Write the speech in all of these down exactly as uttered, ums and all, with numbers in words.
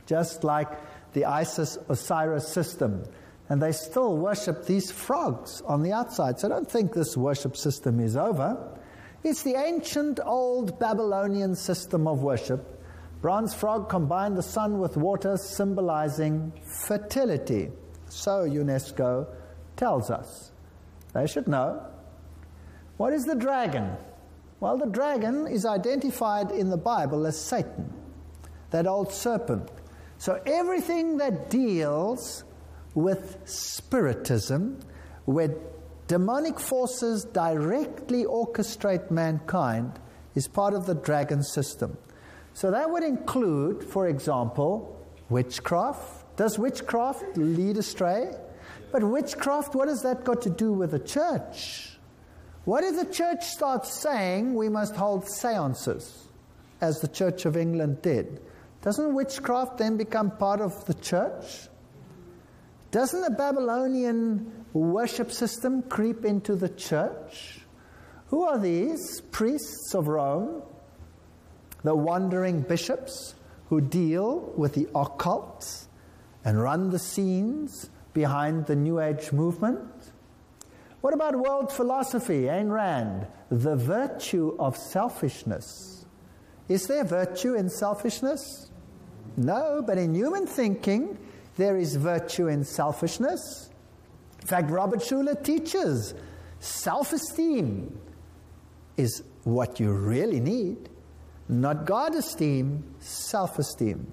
just like the Isis-Osiris system. And they still worship these frogs on the outside. So don't think this worship system is over. It's the ancient old Babylonian system of worship. Bronze frog combined the sun with water, symbolizing fertility. So UNESCO tells us. They should know. What is the dragon? Well, the dragon is identified in the Bible as Satan, that old serpent. So everything that deals with spiritism, where demonic forces directly orchestrate mankind, is part of the dragon system. So that would include, for example, witchcraft. Does witchcraft lead astray? But witchcraft, what has that got to do with the church? What if the church starts saying we must hold seances, as the Church of England did? Doesn't witchcraft then become part of the church? Doesn't the Babylonian worship system creep into the church? Who are these priests of Rome? The wandering bishops who deal with the occult and run the scenes behind the New Age movement? What about world philosophy, Ayn Rand? The virtue of selfishness. Is there virtue in selfishness? No, but in human thinking, there is virtue in selfishness. In fact, Robert Schuller teaches self-esteem is what you really need. Not God-esteem, self-esteem.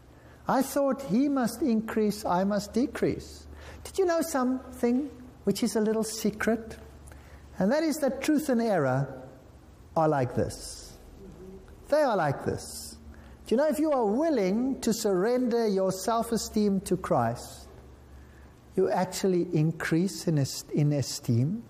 I thought he must increase, I must decrease. Did you know something which is a little secret? And that is that truth and error are like this. They are like this. Do you know, if you are willing to surrender your self-esteem to Christ, you actually increase in, est- in esteem?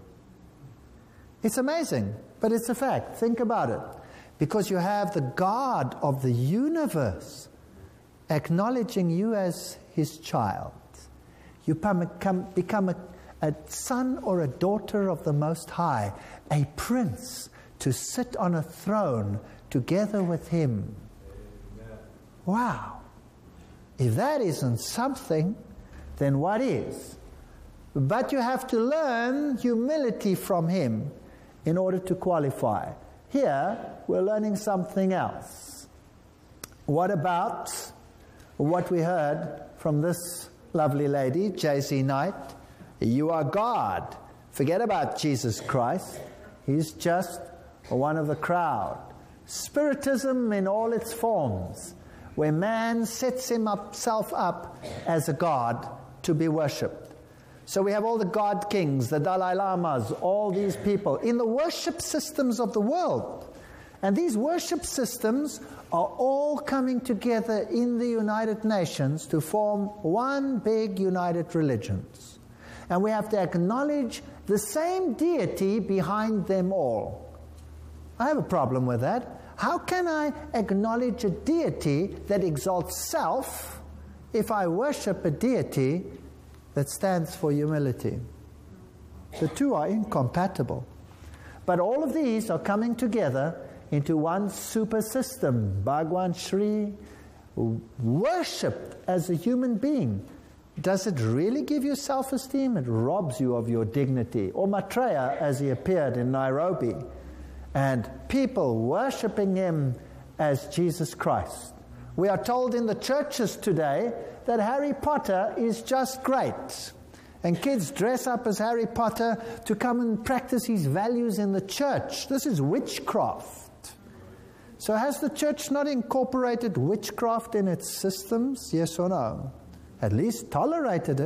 It's amazing, but it's a fact. Think about it. Because you have the God of the universe acknowledging you as his child. You become, become a, a son or a daughter of the Most High, a prince to sit on a throne together with him. Amen. Wow. If that isn't something, then what is? But you have to learn humility from him in order to qualify. Here, we're learning something else. What about what we heard from this lovely lady, J C Knight? You are God. Forget about Jesus Christ. He's just one of the crowd. Spiritism in all its forms, where man sets himself up as a god to be worshipped. So we have all the God kings, the Dalai Lamas, all these people in the worship systems of the world. And these worship systems are all coming together in the United Nations to form one big united religion. And we have to acknowledge the same deity behind them all. I have a problem with that. How can I acknowledge a deity that exalts self if I worship a deity that stands for humility? The two are incompatible. But all of these are coming together into one super system. Bhagwan Sri, worshipped as a human being. Does it really give you self-esteem? It robs you of your dignity. Or Maitreya, as he appeared in Nairobi. And people worshipping him as Jesus Christ. We are told in the churches today that Harry Potter is just great. And kids dress up as Harry Potter to come and practice his values in the church. This is witchcraft. So has the church not incorporated witchcraft in its systems? Yes or no? At least tolerated it.